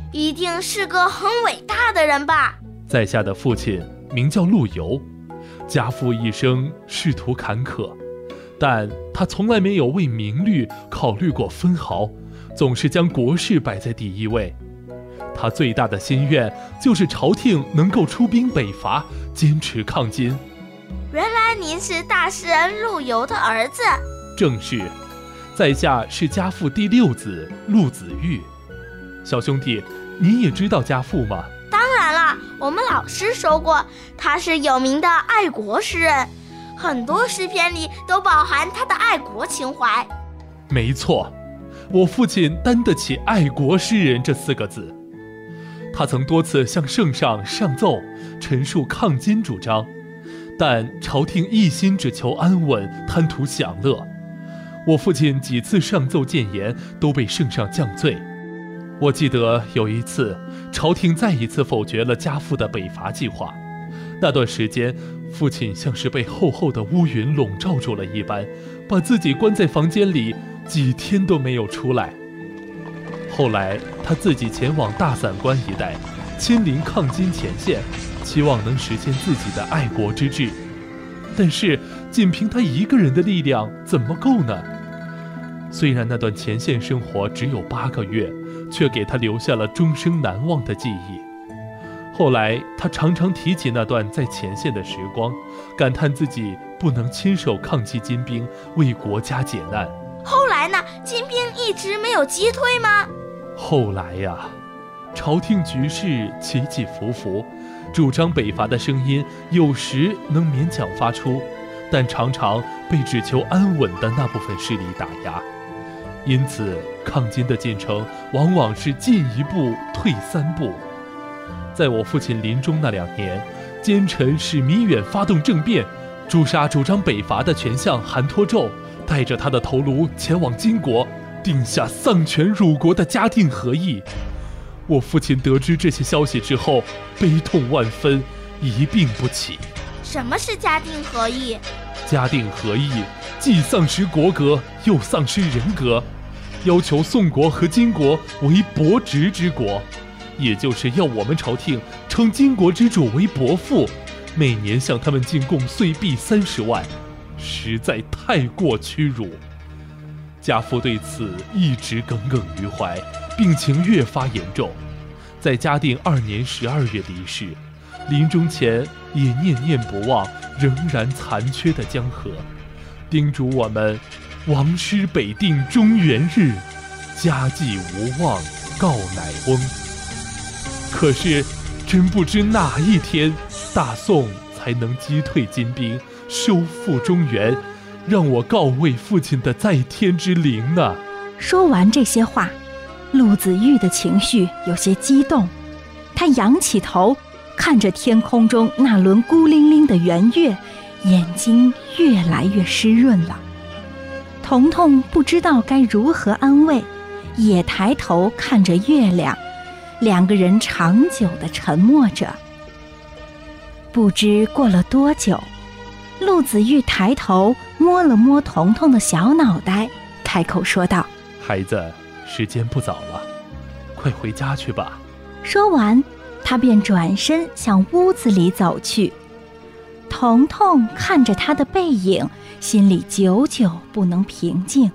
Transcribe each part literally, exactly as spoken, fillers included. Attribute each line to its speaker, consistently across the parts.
Speaker 1: 一定是个很伟大的人吧？
Speaker 2: 在下的父亲名叫陆游，家父一生仕途坎坷，但他从来没有为名利考虑过分毫，总是将国事摆在第一位。他最大的心愿就是朝廷能够出兵北伐，坚持抗金。
Speaker 1: 原来您是大诗人陆游的儿子。
Speaker 2: 正是，在下是家父第六子陆子玉。小兄弟，你也知道家父吗？
Speaker 1: 当然了，我们老师说过，他是有名的爱国诗人，很多诗篇里都饱含他的爱国情怀。
Speaker 2: 没错，我父亲担得起爱国诗人这四个字。他曾多次向圣上上奏，陈述抗金主张，但朝廷一心只求安稳，贪图享乐。我父亲几次上奏谏言，都被圣上降罪。我记得有一次，朝廷再一次否决了家父的北伐计划。那段时间，父亲像是被厚厚的乌云笼罩住了一般，把自己关在房间里，几天都没有出来。后来他自己前往大散关一带，亲临抗金前线，期望能实现自己的爱国之志。但是仅凭他一个人的力量怎么够呢？虽然那段前线生活只有八个月，却给他留下了终生难忘的记忆。后来他常常提起那段在前线的时光，感叹自己不能亲手抗击金兵，为国家解难。
Speaker 1: 后来呢？金兵一直没有击退吗？
Speaker 2: 后来呀、啊，朝廷局势起起伏伏，主张北伐的声音有时能勉强发出，但常常被只求安稳的那部分势力打压。因此抗金的进程往往是进一步退三步。在我父亲临终那两年，奸臣史弥远发动政变，诛杀主张北伐的权相韩托胄，带着他的头颅前往金国，定下丧权辱国的嘉定和议。我父亲得知这些消息之后，悲痛万分，一病不起。
Speaker 1: 什么是嘉定和议？
Speaker 2: 嘉定和议既丧失国格，又丧失人格，要求宋国和金国为伯侄之国，也就是要我们朝廷称金国之主为伯父，每年向他们进贡岁币三十万，实在太过屈辱。家父对此一直耿耿于怀，病情越发严重，在嘉定二年十二月离世。临终前也念念不忘仍然残缺的江河，叮嘱我们王师北定中原日，家祭无忘告乃翁。可是真不知哪一天大宋才能击退金兵，收复中原，让我告慰父亲的在天之灵呢。
Speaker 3: 说完这些话，陆子玉的情绪有些激动，他仰起头，看着天空中那轮孤零零的圆月，眼睛越来越湿润了。彤彤不知道该如何安慰，也抬头看着月亮，两个人长久地沉默着。不知过了多久，陆子玉抬头摸了摸彤彤的小脑袋，开口说道：
Speaker 2: 孩子，时间不早了，快回家去吧。
Speaker 3: 说完，他便转身向屋子里走去。彤彤看着他的背影，心里久久不能平静。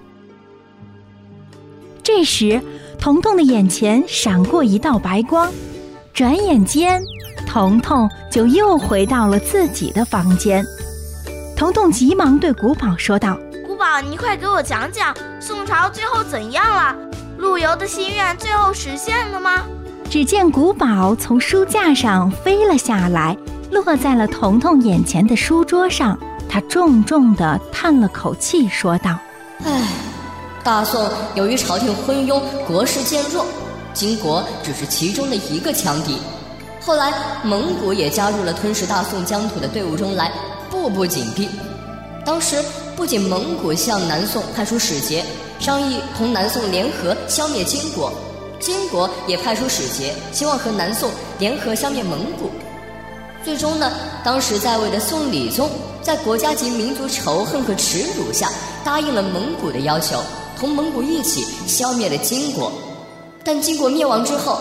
Speaker 3: 这时，彤彤的眼前闪过一道白光，转眼间，彤彤就又回到了自己的房间。彤彤急忙对古堡说道：
Speaker 1: 古堡，你快给我讲讲，宋朝最后怎样了？陆游的心愿最后实现了吗？
Speaker 3: 只见古堡从书架上飞了下来，落在了彤彤眼前的书桌上。他重重地叹了口气，说道：
Speaker 4: 唉，大宋由于朝廷昏庸，国势渐弱，金国只是其中的一个强敌。后来蒙古也加入了吞噬大宋疆土的队伍中来，步步紧逼。当时不仅蒙古向南宋派出使节，商议同南宋联合消灭金国，金国也派出使节，希望和南宋联合消灭蒙古。最终呢，当时在位的宋理宗在国家级民族仇恨和耻辱下，答应了蒙古的要求，同蒙古一起消灭了金国。但金国灭亡之后，